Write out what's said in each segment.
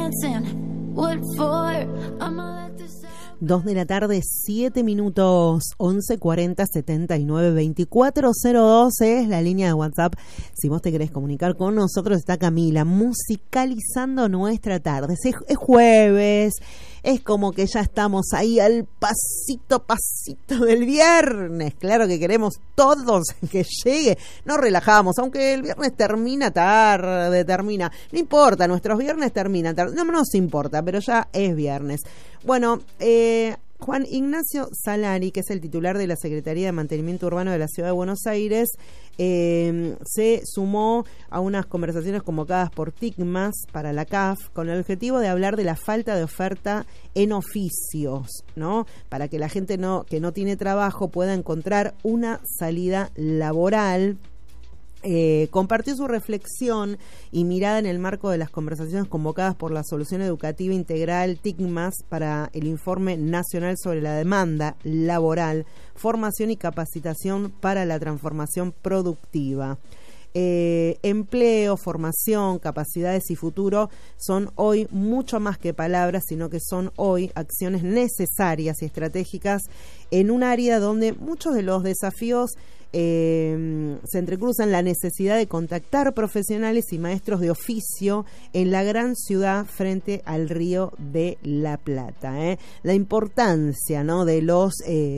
dancing. What for? I'ma let this out. 2 de la tarde, 7 minutos, 11:40 79 2402 es la línea de WhatsApp. Si vos te querés comunicar con nosotros, está Camila musicalizando nuestra tarde. Es jueves, es como que ya estamos ahí al pasito del viernes. Claro que queremos todos que llegue. Nos relajamos, aunque el viernes termina tarde, no importa, nuestros viernes terminan tarde. No nos importa, pero ya es viernes. Bueno, Juan Ignacio Salari, que es el titular de la Secretaría de Mantenimiento Urbano de la Ciudad de Buenos Aires, se sumó a unas conversaciones convocadas por TICMAS para la CAF con el objetivo de hablar de la falta de oferta en oficios, ¿no? Para que la gente que no tiene trabajo pueda encontrar una salida laboral. Compartió su reflexión y mirada en el marco de las conversaciones convocadas por la Solución Educativa Integral TICMAS para el Informe Nacional sobre la Demanda Laboral, Formación y Capacitación para la Transformación Productiva. Empleo, formación, capacidades y futuro son hoy mucho más que palabras, sino que son hoy acciones necesarias y estratégicas en un área donde muchos de los desafíos se entrecruzan la necesidad de contactar profesionales y maestros de oficio en la gran ciudad frente al Río de la Plata. La importancia, ¿no?, de los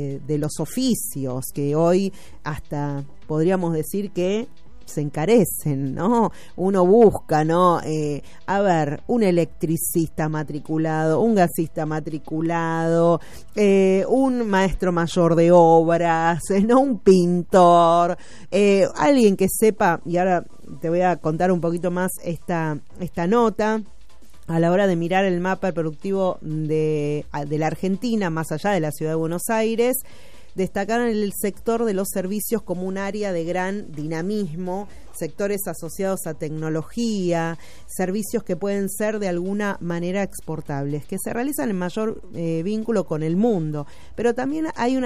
oficios que hoy hasta podríamos decir que se encarecen, ¿no? Uno busca, ¿no? Un electricista matriculado, un gasista matriculado, un maestro mayor de obras, ¿no? Un pintor, alguien que sepa, y ahora te voy a contar un poquito más esta nota. A la hora de mirar el mapa productivo de la Argentina, más allá de la ciudad de Buenos Aires, destacaron el sector de los servicios como un área de gran dinamismo, sectores asociados a tecnología, servicios que pueden ser de alguna manera exportables, que se realizan en mayor vínculo con el mundo, pero también hay una